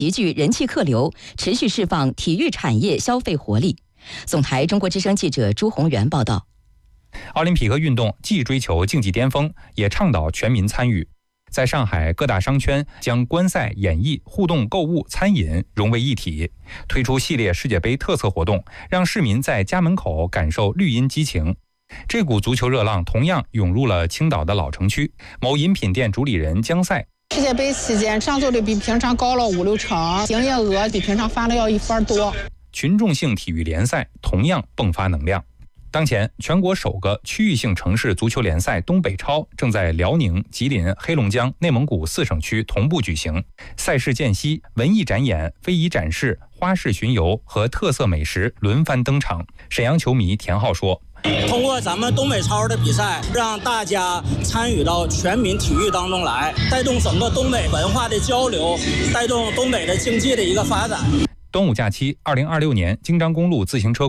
极具人气客流，持续释放体育产业消费活力。总台中国之声记者朱宏元报道。 奥林匹克运动既追求竞技巅峰，也倡导全民参与。在上海各大商圈将观赛、演艺、互动购物、餐饮融为一体，推出系列世界杯特色活动，让市民在家门口感受绿茵激情。这股足球热浪同样涌入了青岛的老城区。某饮品店主理人江赛： 世界杯期间上座率比平常高了5-6成，营业额比平常发了要1分多。 群众性体育联赛同样迸发能量。当前，全国首个区域性城市足球联赛东北超正在辽宁、吉林、黑龙江、内蒙古4省区同步举行。赛事间隙，文艺展演、非遗展示、花式巡游和特色美食轮番登场。沈阳球迷田浩说： 通过咱们东北超的比赛，让大家参与到全民体育当中来，带动整个东北文化的交流，带动东北的经济的一个发展。 端午假期，2026年京张公路自行车